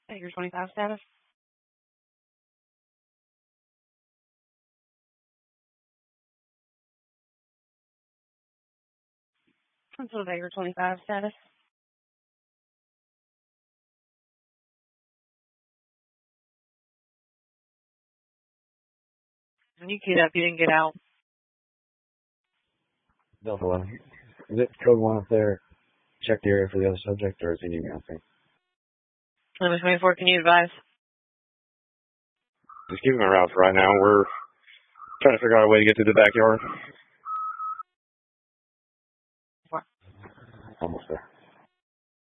Figure 25 status. Cancel Figure 25 status. When you queued up, you didn't get out. Delta 11. Is it code 1 up there? Check the area for the other subject, or is he needing anything? Number 24, can you advise? Just give him a route for right now. We're trying to figure out a way to get to the backyard. What? Almost there.